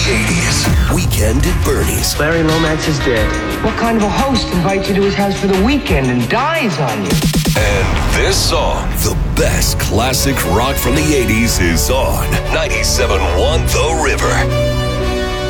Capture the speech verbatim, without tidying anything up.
eighties. Weekend at Bernie's. Larry Lomax is dead. What kind of a host invites you to his house for the weekend and dies on you? And this song, the best classic rock from the eighties, is on ninety-seven point one The River.